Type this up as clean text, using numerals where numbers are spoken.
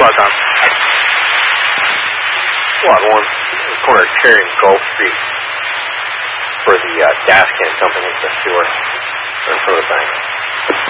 Squad on. Squad 1, corner Cherry and Gulf Street for the gas can company, the sewer, in front of the bank.